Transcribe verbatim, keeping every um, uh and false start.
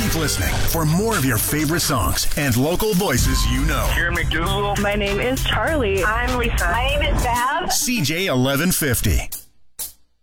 Keep listening for more of your favorite songs and local voices you know. Here McDougal. My name is Charlie. I'm Lisa. My name is Bev. C J eleven fifty.